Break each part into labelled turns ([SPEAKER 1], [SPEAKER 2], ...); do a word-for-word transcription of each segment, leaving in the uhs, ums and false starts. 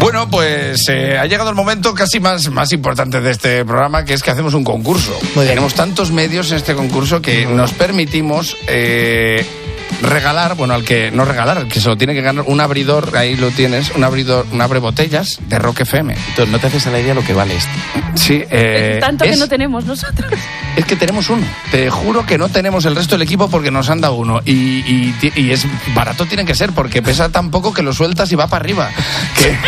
[SPEAKER 1] Bueno, pues eh, ha llegado el momento casi más, más importante de este programa, que es que hacemos un concurso. Tenemos tantos medios en este concurso que nos permitimos eh, regalar, bueno, al que no regalar, al que se lo tiene que ganar, un abridor, ahí lo tienes, un abridor, un abre botellas de Rock F M.
[SPEAKER 2] Entonces, ¿no te haces a la idea lo que vale esto?
[SPEAKER 1] Sí. Eh,
[SPEAKER 3] Tanto
[SPEAKER 1] es,
[SPEAKER 3] que no tenemos nosotros.
[SPEAKER 1] Es que tenemos uno. Te juro que no tenemos el resto del equipo porque nos han dado uno. Y, y, y es barato tiene que ser porque pesa tan poco que lo sueltas y va para arriba. Que...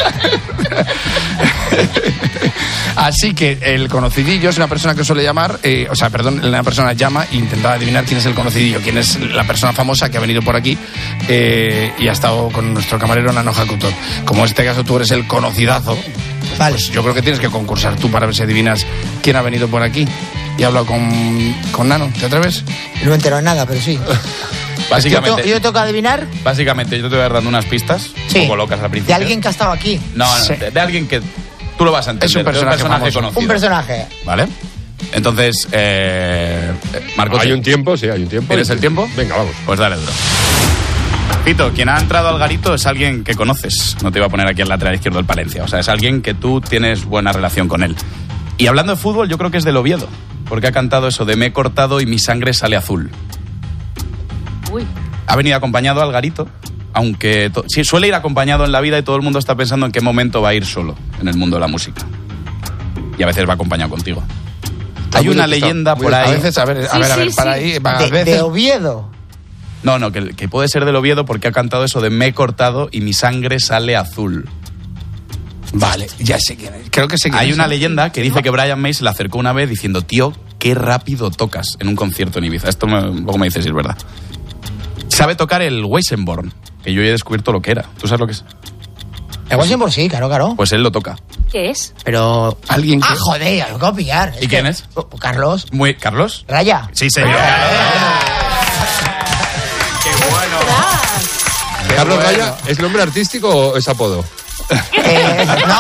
[SPEAKER 1] Así que el conocidillo es una persona que suele llamar, eh, o sea, perdón, una persona llama e intenta adivinar quién es el conocidillo, quién es la persona famosa que ha venido por aquí eh, y ha estado con nuestro camarero Nano Hakuto. Como en este caso tú eres el conocidazo, vale. Pues yo creo que tienes que concursar tú para ver si adivinas quién ha venido por aquí. Y he hablado con, con Nano, ¿te atreves?
[SPEAKER 4] No me entero de nada, pero sí.
[SPEAKER 2] Básicamente,
[SPEAKER 4] ¿Yo, yo tengo que adivinar?
[SPEAKER 2] Básicamente, yo te voy a dar dando unas pistas, sí. Un poco locas al principio.
[SPEAKER 4] ¿De alguien que ha estado aquí?
[SPEAKER 2] No, no, sí. de, de alguien que tú lo vas a entender.
[SPEAKER 1] Es un personaje,
[SPEAKER 2] un personaje conocido.
[SPEAKER 4] Un personaje.
[SPEAKER 2] ¿Vale? Entonces, eh, Marco...
[SPEAKER 5] Hay un tiempo, sí, hay un tiempo.
[SPEAKER 2] ¿Tienes el tiempo?
[SPEAKER 5] Venga, vamos.
[SPEAKER 2] Pues dale duro. Pito, quien ha entrado al garito es alguien que conoces. No te iba a poner aquí al lateral izquierdo del Palencia. O sea, es alguien que tú tienes buena relación con él. Y hablando de fútbol, yo creo que es del Oviedo. Porque ha cantado eso de me he cortado y mi sangre sale azul.
[SPEAKER 3] Uy.
[SPEAKER 2] Ha venido acompañado al garito, aunque to- sí, suele ir acompañado en la vida y todo el mundo está pensando en qué momento va a ir solo en el mundo de la música. Y a veces va acompañado contigo.
[SPEAKER 5] Está
[SPEAKER 2] Hay
[SPEAKER 5] muy
[SPEAKER 2] una
[SPEAKER 5] despistado,
[SPEAKER 2] leyenda
[SPEAKER 5] muy
[SPEAKER 2] por ahí...
[SPEAKER 1] A veces, a ver, a
[SPEAKER 3] Sí,
[SPEAKER 1] ver, a
[SPEAKER 3] sí,
[SPEAKER 1] ver, para
[SPEAKER 3] sí.
[SPEAKER 1] ahí... Va, a
[SPEAKER 4] De,
[SPEAKER 1] veces...
[SPEAKER 4] de Oviedo.
[SPEAKER 2] No, no, que, que puede ser del Oviedo porque ha cantado eso de me he cortado y mi sangre sale azul.
[SPEAKER 1] Vale, ya sé quién es. Creo que sé quién
[SPEAKER 2] Hay
[SPEAKER 1] es.
[SPEAKER 2] una leyenda que dice que Brian May se le acercó una vez diciendo, tío, qué rápido tocas en un concierto en Ibiza. Esto me, luego me dices si es verdad. Sabe tocar el Weissenborn, que yo he descubierto lo que era. ¿Tú sabes lo que es?
[SPEAKER 4] El Washington sí, claro, claro.
[SPEAKER 2] Pues él lo toca.
[SPEAKER 3] ¿Qué es?
[SPEAKER 4] Pero...
[SPEAKER 1] Alguien que...
[SPEAKER 4] Ah, joder, ya lo puedo pillar.
[SPEAKER 2] ¿Y quién es?
[SPEAKER 4] Oh, Carlos.
[SPEAKER 2] Muy... ¿Carlos?
[SPEAKER 4] Raya.
[SPEAKER 2] Sí, señor. ¡Qué bueno!
[SPEAKER 5] ¿Carlos Raya es nombre artístico o es apodo?
[SPEAKER 4] Eh, no.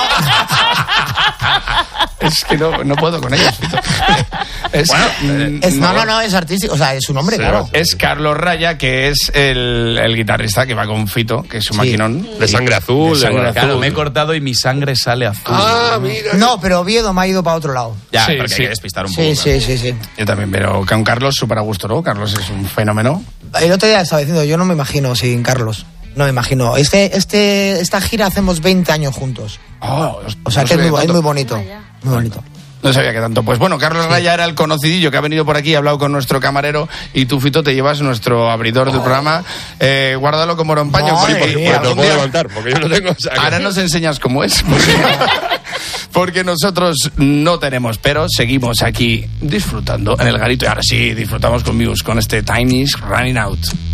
[SPEAKER 1] Es que no, no puedo con ellos. Es,
[SPEAKER 2] Bueno,
[SPEAKER 1] mm,
[SPEAKER 4] Es, no, no, no, es artístico. O sea, es su nombre,
[SPEAKER 5] Sí,
[SPEAKER 4] claro.
[SPEAKER 1] Es Carlos Raya, que es el, el guitarrista que va con Fito, que es un
[SPEAKER 4] Sí.
[SPEAKER 1] maquinón.
[SPEAKER 5] De sangre azul.
[SPEAKER 1] De sangre
[SPEAKER 5] de-
[SPEAKER 1] azul.
[SPEAKER 2] Claro, me he cortado y mi sangre sale azul.
[SPEAKER 5] Ah, mira.
[SPEAKER 4] No, pero Oviedo me ha ido para otro lado.
[SPEAKER 2] Ya,
[SPEAKER 1] Sí,
[SPEAKER 2] porque
[SPEAKER 1] sí.
[SPEAKER 2] hay que despistar un poco.
[SPEAKER 4] Sí,
[SPEAKER 2] claro.
[SPEAKER 4] sí, sí, sí.
[SPEAKER 1] Yo también, pero con Carlos súper a gusto, ¿no? Carlos es un fenómeno.
[SPEAKER 4] El otro día estaba diciendo, yo no me imagino sin Carlos. No me imagino. Este, este, esta gira hacemos veinte años juntos.
[SPEAKER 1] Oh,
[SPEAKER 4] O sea,
[SPEAKER 1] no
[SPEAKER 4] que es
[SPEAKER 1] sabía
[SPEAKER 4] muy, es
[SPEAKER 1] tanto.
[SPEAKER 4] muy bonito.
[SPEAKER 3] Vaya.
[SPEAKER 4] Muy bonito.
[SPEAKER 1] No sabía que tanto. Pues bueno, Carlos Raya era el conocidillo que ha venido por aquí, ha hablado con nuestro camarero y tú, Fito, te llevas nuestro abridor del programa. Eh, guárdalo como oro en paño.
[SPEAKER 4] Madre
[SPEAKER 1] porque-
[SPEAKER 4] mía.
[SPEAKER 5] Pues
[SPEAKER 1] algún
[SPEAKER 5] no puedo
[SPEAKER 1] día-
[SPEAKER 5] levantar, porque yo no tengo... o sea, que-
[SPEAKER 1] Ahora nos enseñas cómo es. Porque, porque nosotros no tenemos, pero seguimos aquí disfrutando en el garito. Y ahora sí, disfrutamos con Muse, con este Tiny's Running Out.